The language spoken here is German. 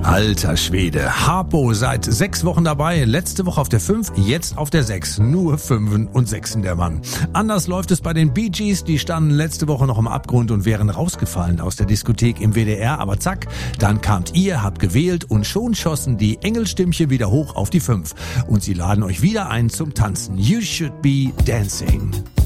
Alter Schwede, Harpo seit 6 Wochen dabei, letzte Woche auf der 5, jetzt auf der 6, nur 5 und 6 der Mann. Anders läuft es bei den Bee Gees, die standen letzte Woche noch im Abgrund und wären rausgefallen aus der Diskothek im WDR, aber zack, dann kamt ihr, habt gewählt und schon schossen die Engelstimmchen wieder hoch auf die 5 und sie laden euch wieder ein zum Tanzen. You should be dancing.